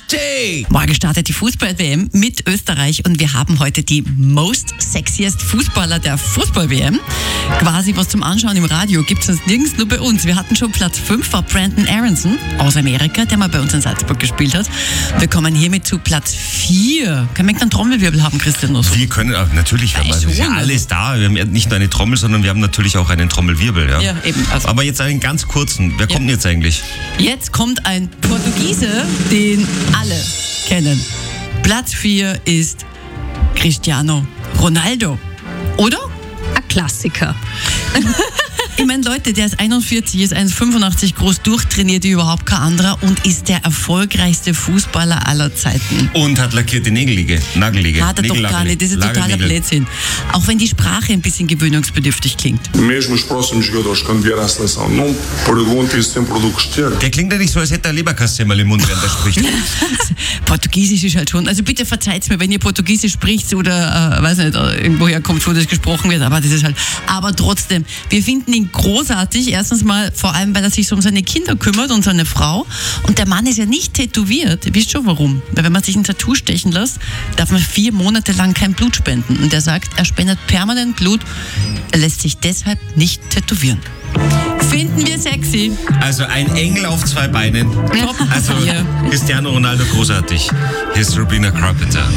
Tuesday! Morgen startet die Fußball-WM mit Österreich und wir haben heute die most sexiest Fußballer der Fußball-WM. Quasi was zum Anschauen im Radio gibt es nirgends, nur bei uns. Wir hatten schon Platz 5, war Brandon Aronson aus Amerika, der mal bei uns in Salzburg gespielt hat. Wir kommen hiermit zu Platz 4. Können wir einen Trommelwirbel haben, Christian? Wir können, natürlich, aber es ist ja alles da. Wir haben nicht nur eine Trommel, sondern wir haben natürlich auch einen Trommelwirbel. Ja, ja eben. Also. Aber jetzt einen ganz kurzen. Wer kommt denn jetzt eigentlich? Jetzt kommt ein Portugiese, den alle kennen. Platz 4 ist Cristiano Ronaldo. Oder? Ein Klassiker. Ich meine, Leute, der ist 41, ist 1,85 groß, durchtrainiert wie überhaupt kein anderer und ist der erfolgreichste Fußballer aller Zeiten. Und hat lackierte Nagelliege. Hat er doch gar nicht, das ist totaler Blödsinn. Auch wenn die Sprache ein bisschen gewöhnungsbedürftig klingt. Mesmo os próximos jogadores, quando vier à seleção, não perguntem sempre do Cristiano. Der klingt ja nicht so, als hätte er Leberkasse mal im Mund, während er spricht. Portugiesisch ist halt schon, also bitte verzeiht's mir, wenn ihr Portugiesisch spricht oder, weiß nicht, irgendwoher kommt, wo das gesprochen wird, aber das ist halt, aber trotzdem, wir finden ihn großartig, erstens mal, vor allem, weil er sich so um seine Kinder kümmert und seine Frau und der Mann ist ja nicht tätowiert, ihr wisst schon warum, weil wenn man sich ein Tattoo stechen lässt, darf man 4 Monate lang kein Blut spenden und er sagt, er spendet permanent Blut, er lässt sich deshalb nicht tätowieren. Finden wir sexy. Also ein Engel auf 2 Beinen. Top. Also Cristiano Ronaldo großartig. Hier ist Sabrina Carpenter.